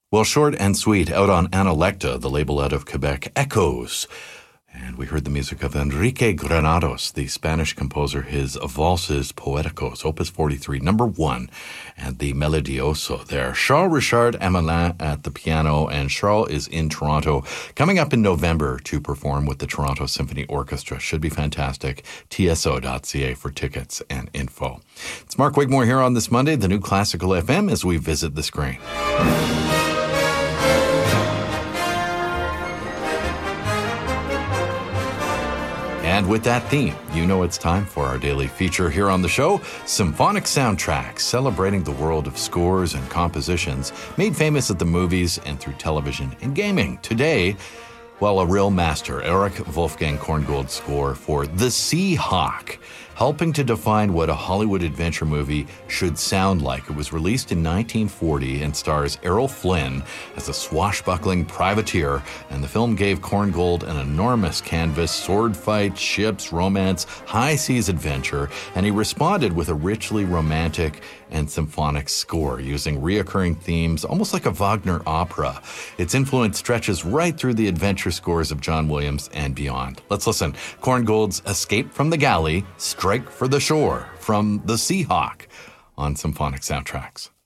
Well, short and sweet, out on Analecta, the label out of Quebec, Echoes. And we heard the music of Enrique Granados, the Spanish composer, his Valses Poéticos, Opus 43, number 1, and the Melodioso there. Charles Richard Amelin at the piano, and Charles is in Toronto, coming up in November to perform with the Toronto Symphony Orchestra. Should be fantastic. TSO.ca for tickets and info. It's Mark Wigmore here on this Monday, the New Classical FM, as we visit the screen. And with that theme, you know it's time for our daily feature here on the show, Symphonic Soundtracks, celebrating the world of scores and compositions made famous at the movies and through television and gaming. Today, well, a real master, Erich Wolfgang Korngold's score for The Seahawk, helping to define what a Hollywood adventure movie should sound like. It was released in 1940 and stars Errol Flynn as a swashbuckling privateer, and the film gave Korngold an enormous canvas, sword fights, ships, romance, high seas adventure, and he responded with a richly romantic and symphonic score using reoccurring themes, almost like a Wagner opera. Its influence stretches right through the adventure scores of John Williams and beyond. Let's listen. Korngold's Escape from the Galley, Strike for the Shore from The Seahawk on Symphonic Soundtracks.